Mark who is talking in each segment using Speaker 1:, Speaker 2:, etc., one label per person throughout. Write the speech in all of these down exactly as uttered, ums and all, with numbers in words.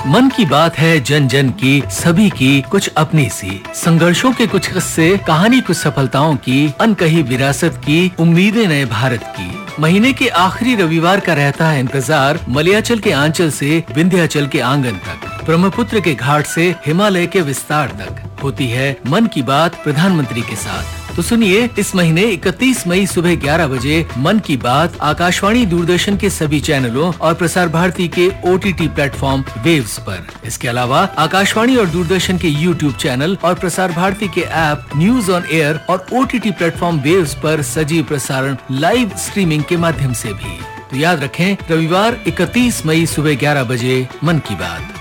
Speaker 1: मन की बात है जन जन की, सभी की कुछ अपनी सी। संघर्षों के कुछ किस्से, कहानी कुछ सफलताओं की, अनकही विरासत की, उम्मीदें नए भारत की। महीने के आखिरी रविवार का रहता है इंतजार, मलयाचल के आंचल से विंध्याचल के आंगन तक, ब्रह्मपुत्र के घाट से हिमालय के विस्तार तक होती है मन की बात प्रधानमंत्री के साथ। तो सुनिए, इस महीने इकतीस मई सुबह ग्यारह बजे मन की बात आकाशवाणी दूरदर्शन के सभी चैनलों और प्रसार भारती के ओटीटी प्लेटफॉर्म वेव्स पर। इसके अलावा आकाशवाणी और दूरदर्शन के यूट्यूब चैनल और प्रसार भारती के ऐप न्यूज ऑन एयर और ओटीटी प्लेटफॉर्म वेव्स पर सजीव प्रसारण लाइव स्ट्रीमिंग के माध्यम से भी। तो याद रखें, रविवार इकतीस मई सुबह ग्यारह बजे मन की बात।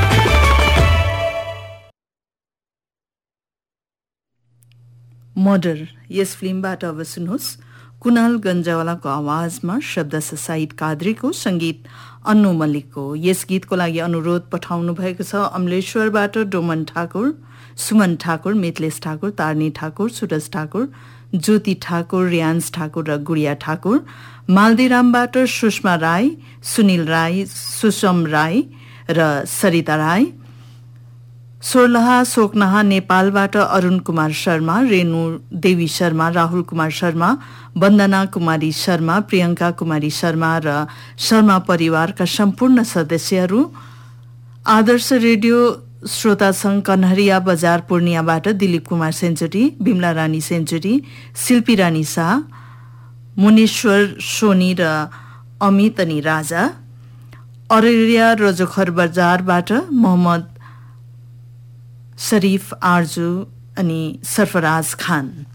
Speaker 2: मर्डर यस फिल्मबाट अब सुन्नुहोस्। कुणाल गन्जावालाको आवाजमा शब्द सहित काद्रीको, सङ्गीत अन्नु मल्लिकको। यस गीतको लागि अनुरोध पठाउनु भएको छ अमलेश्वरबाट डोमन ठाकुर, सुमन ठाकुर, मिथलेश ठाकुर, तारनी ठाकुर, सुरज ठाकुर, ज्योति ठाकुर, रियान्स ठाकुर र गुडिया ठाकुर। मालदीरामबाट सुषमा राई, सुनिल राई, सुषम राई र सरिता राई। सोर्लहा सोकनाहा नेपालबाट अरुण कुमार शर्मा, रेणु देवी शर्मा, राहुल कुमार शर्मा, वन्दना कुमारी शर्मा, प्रियंका कुमारी शर्मा र शर्मा परिवारका सम्पूर्ण सदस्यहरू। आदर्श रेडियो श्रोता संघ कन्हरिया बजार पूर्णियाबाट दिलीप कुमार सेन्चुरी, बिमला रानी सेन्चुरी, शिल्पी रानी शाह, मुनेश्वर सोनी र अमित अनि राजा। अरेरिया रजोखर बजारबाट मोहम्मद शरीफ आरजू अनि सरफराज खान।